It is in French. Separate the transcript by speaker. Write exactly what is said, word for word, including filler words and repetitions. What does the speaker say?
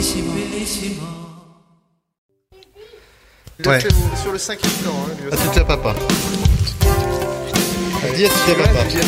Speaker 1: Ouais.
Speaker 2: Le fait sur le cinquième temps. Hein, lui
Speaker 1: À
Speaker 2: aussi.
Speaker 1: tout à papa. Dis à tout à papa.